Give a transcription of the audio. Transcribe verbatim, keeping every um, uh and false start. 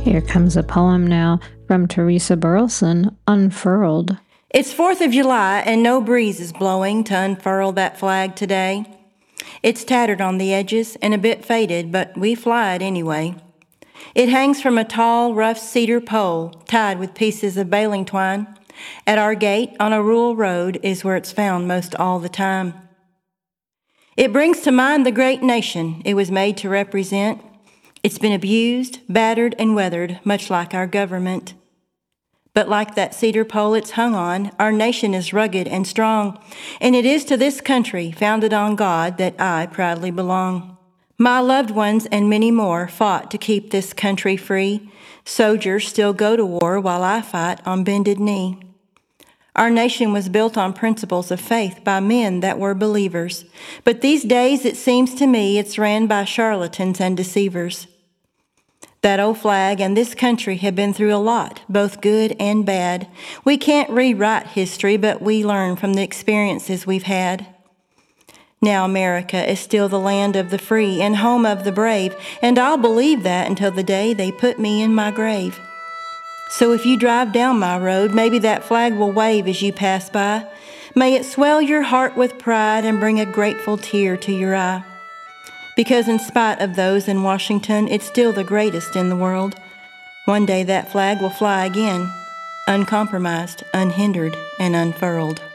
Here comes a poem now from Teresa Burleson, Unfurled. It's fourth of July and no breeze is blowing to unfurl that flag today. It's tattered on the edges and a bit faded, but we fly it anyway. It hangs from a tall, rough cedar pole tied with pieces of baling twine. At our gate on a rural road is where it's found most all the time. It brings to mind the great nation it was made to represent. It's been abused, battered, and weathered, much like our government. But like that cedar pole it's hung on, our nation is rugged and strong, and it is to this country, founded on God, that I proudly belong. My loved ones and many more fought to keep this country free. Soldiers still go to war while I fight on bended knee. Our nation was built on principles of faith by men that were believers. But these days, it seems to me, it's ran by charlatans and deceivers. That old flag and this country have been through a lot, both good and bad. We can't rewrite history, but we learn from the experiences we've had. Now America is still the land of the free and home of the brave, and I'll believe that until the day they put me in my grave. So if you drive down my road, maybe that flag will wave as you pass by. May it swell your heart with pride and bring a grateful tear to your eye. Because in spite of those in Washington, it's still the greatest in the world. One day that flag will fly again, uncompromised, unhindered, and unfurled.